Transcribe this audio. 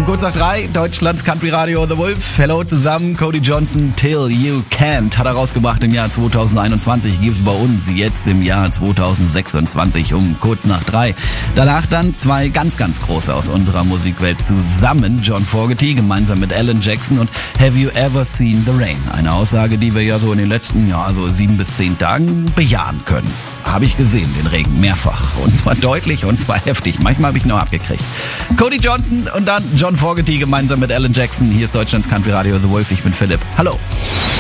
Kurz nach 3, Deutschlands Country Radio The Wolf. Hello zusammen, Cody Johnson, Till You Can't hat er rausgebracht im Jahr 2021. Gibt's bei uns jetzt im Jahr 2026 um kurz nach 3. Danach dann zwei ganz, ganz große aus unserer Musikwelt zusammen. John Fogerty gemeinsam mit Alan Jackson und Have You Ever Seen the Rain? Eine Aussage, die wir ja so in den letzten 7 bis 10 Tagen bejahen können. Habe ich gesehen, den Regen, mehrfach. Und zwar deutlich und zwar heftig. Manchmal habe ich noch abgekriegt. Cody Johnson und dann John Fogerty gemeinsam mit Alan Jackson. Hier ist Deutschlands Country Radio The Wolf. Ich bin Philipp. Hallo.